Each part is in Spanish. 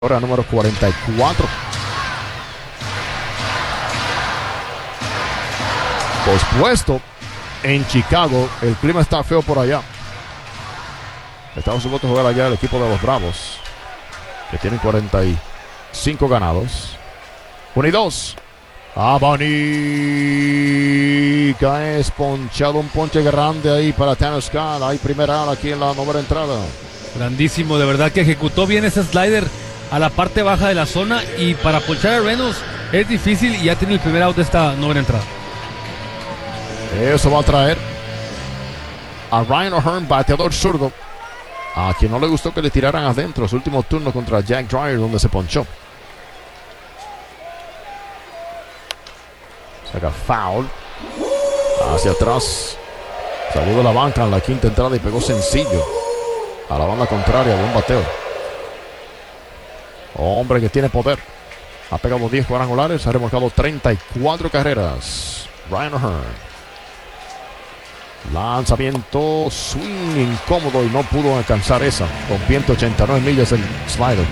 Hora número 44. Pospuesto en Chicago. El clima está feo por allá. Estamos supuestos a jugar allá el equipo de los Bravos, que tienen 45 ganados. 1 y 2. Abanica es ponchado, un ponche grande ahí para Tanner Scott. Hay primera ala aquí en la novena entrada. Grandísimo, de verdad que ejecutó bien ese slider a la parte baja de la zona, y para ponchar a Reynolds es difícil, y ya tiene el primer out de esta novena entrada. Eso va a traer a Ryan O'Hearn, bateador zurdo, a quien no le gustó que le tiraran adentro su último turno contra Jack Dreyer, donde se ponchó. Saca foul hacia atrás, salió de la banca en la quinta entrada y pegó sencillo a la banda contraria. Buen bateo. Hombre que tiene poder. Ha pegado 10 cuadrangulares, ha remolcado 34 carreras. Ryan O'Hearn. Lanzamiento, swing incómodo y no pudo alcanzar esa. Con 189 millas el slider.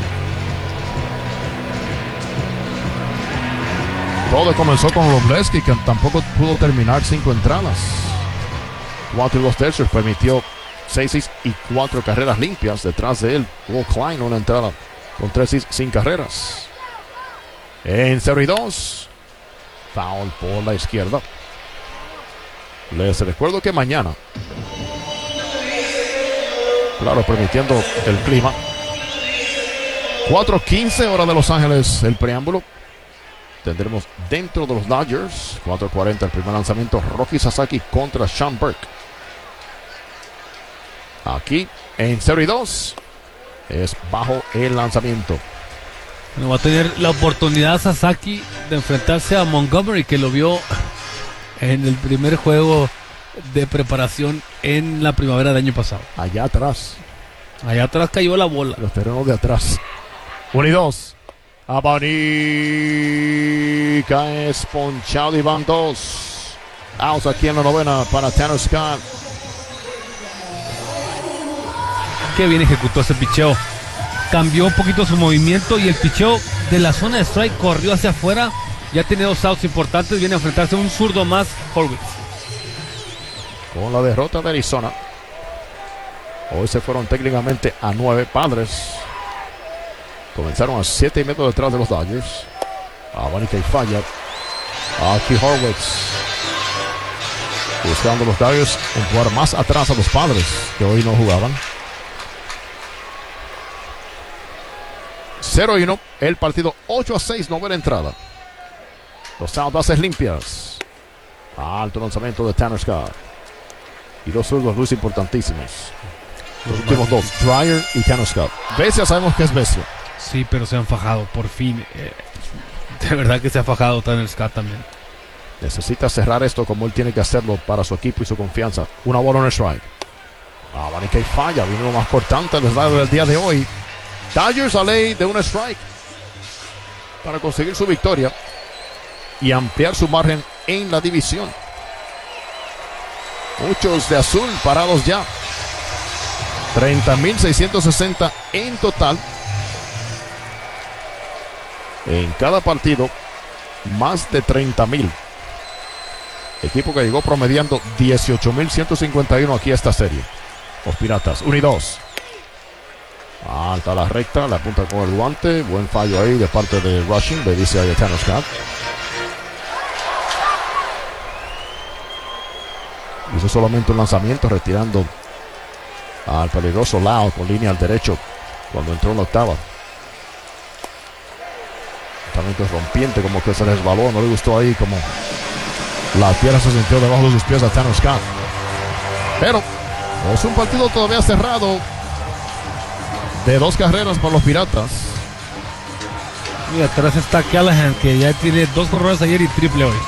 Todo comenzó con Robleski, que tampoco pudo terminar 5 entradas. 4 y 2 tercios, permitió 6 y 4 carreras limpias. Detrás de él, Will Klein, una entrada con 3 sin carreras. En 0 y 2. Foul por la izquierda. Les recuerdo que mañana, claro, permitiendo el clima, 4:15 hora de Los Ángeles, el preámbulo. Tendremos dentro de los Dodgers, 4:40 el primer lanzamiento, Rocky Sasaki contra Sean Burke. Aquí en 0 y 2 es bajo el lanzamiento. No va a tener la oportunidad Sasaki de enfrentarse a Montgomery, que lo vio en el primer juego de preparación en la primavera del año pasado. Allá atrás Cayó la bola. los terrenos de atrás. 1 y 2. Abanica es ponchado y van 2 outs aquí en la novena para Tanner Scott. Qué bien ejecutó ese picheo. Cambió un poquito su movimiento, y el picheo de la zona de strike corrió hacia afuera. Ya tiene 2 outs importantes. Viene a enfrentarse a un zurdo más, Horwitz. Con la derrota de Arizona, hoy se fueron técnicamente a 9. Padres comenzaron a 7.5 detrás de los Dodgers. Abanica y falla. Aquí Horwitz buscando los Dodgers jugar más atrás a los Padres, que hoy no jugaban. 0 y 1 el partido. 8-6 novena entrada. Los outs, bases limpias. Alto lanzamiento de Tanner Scott. Y 2 zurdos, Luis, importantísimos. Los últimos 2, Dreyer y Tanner Scott. Bestia, sabemos que es bestia. Sí, pero se han fajado, por fin. De verdad que se ha fajado Tanner Scott también. Necesita cerrar esto como él tiene que hacerlo para su equipo y su confianza. Una bola en el strike. Abanica y falla. Vino lo más cortante del día de hoy. Dodgers a ley de un strike para conseguir su victoria y ampliar su margen en la división. Muchos de azul parados ya. 30,660 en total. En cada partido, más de 30,000. Equipo que llegó promediando 18,151 aquí a esta serie. Los Piratas, 1 y 2. Alta la recta, la apunta con el guante. Buen fallo ahí de parte de Rushing, le dice a Tanner Scott. Hizo solamente un lanzamiento, retirando al peligroso Lau con línea al derecho cuando entró en la octava. También es rompiente, como que se resbaló, no le gustó ahí, como la tierra se sintió debajo de sus pies a Tanner Scott. Pero es un partido todavía cerrado, de 2 carreras para los Piratas. Y atrás está Callahan, que ya tiene 2 corredores ayer y triple hoy.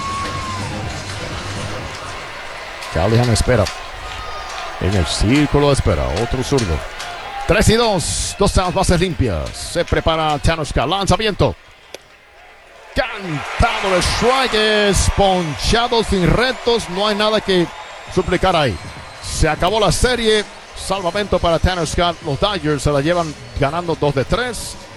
Callahan espera en el círculo de espera. Otro zurdo. 3 y 2. 2 outs, bases limpias. Se prepara Tanner Scott. Lanzamiento. Cantado el strike. Es ponchado sin retos. No hay nada que suplicar ahí. Se acabó la serie. Salvamento para Tanner Scott. Los Dodgers se la llevan ganando 2 de 3.